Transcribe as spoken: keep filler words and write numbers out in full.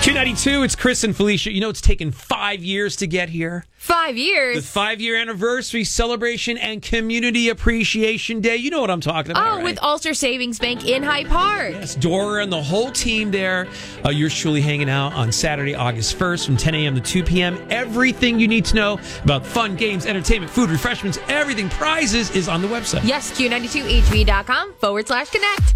Q ninety-two, it's Chris and Felicia. You know, it's taken five years to get here. Five years? The five-year anniversary celebration and Community Appreciation Day. You know what I'm talking about, Oh, right? with Ulster Savings Bank in Hyde Park. Yes, Dora and the whole team there. Uh, yours truly hanging out on Saturday, August first from ten a.m. to two p.m. Everything you need to know about fun, games, entertainment, food, refreshments, everything, prizes is on the website. Yes, Q ninety-two H V dot com forward slash connect.